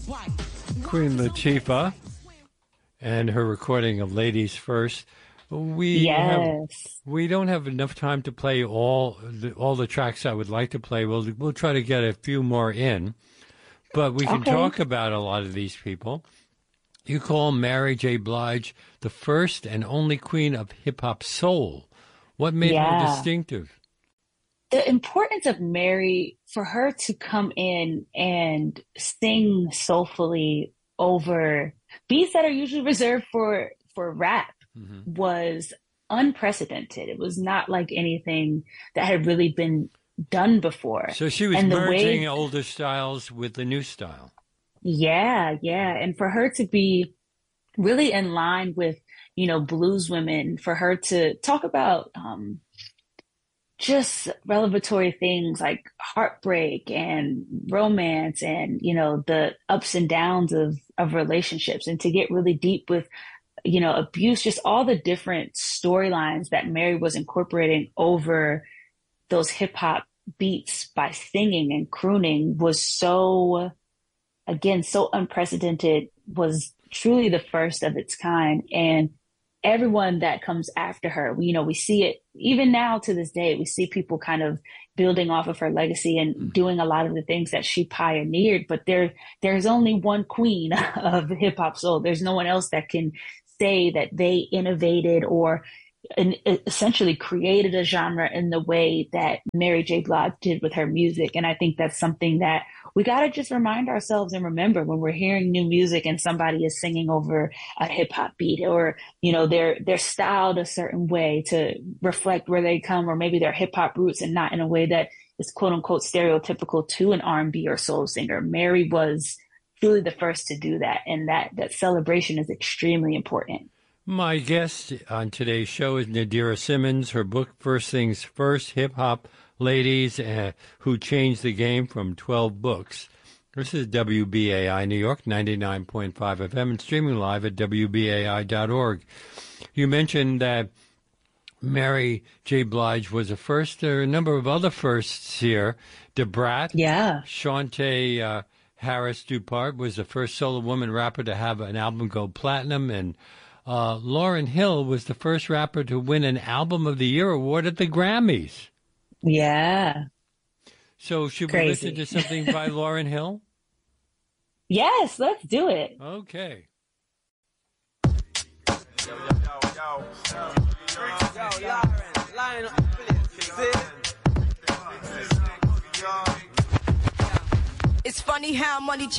Queen Latifah and her recording of Ladies First. Yes. We don't have enough time to play all the tracks I would like to play. We'll try to get a few more in, but we can talk about a lot of these people. You call Mary J. Blige the first and only queen of hip-hop soul. What made her distinctive? The importance of Mary, for her to come in and sing soulfully over beats that are usually reserved for rap, was unprecedented. It was not like anything that had really been done before. So she was merging older styles with the new style. Yeah. And for her to be really in line with, blues women, for her to talk about just revelatory things like heartbreak and romance and, the ups and downs of relationships, and to get really deep with abuse, just all the different storylines that Mary was incorporating over those hip hop beats by singing and crooning was so unprecedented, was truly the first of its kind. And everyone that comes after her, we see it even now to this day. We see people kind of building off of her legacy and doing a lot of the things that she pioneered. But there's only one queen of hip hop soul. There's no one else that can say that they innovated or essentially created a genre in the way that Mary J. Blige did with her music. And I think that's something that we got to just remind ourselves and remember when we're hearing new music and somebody is singing over a hip hop beat, or, they're styled a certain way to reflect where they come, or maybe their hip hop roots, and not in a way that is quote unquote stereotypical to an R&B or soul singer. Mary was truly the first to do that. And that celebration is extremely important. My guest on today's show is Nadira Simmons. Her book, First Things First, Hip-Hop Ladies Who Changed the Game, from 12 Books. This is WBAI New York, 99.5 FM, and streaming live at WBAI.org. You mentioned that Mary J. Blige was a first. There are a number of other firsts here. Da Brat. Yeah. Shantae Harris Dupart was the first solo woman rapper to have an album go platinum, and Lauryn Hill was the first rapper to win an Album of the Year award at the Grammys. Yeah. So should we listen to something by Lauryn Hill? Yes, let's do it. Okay. It's funny how money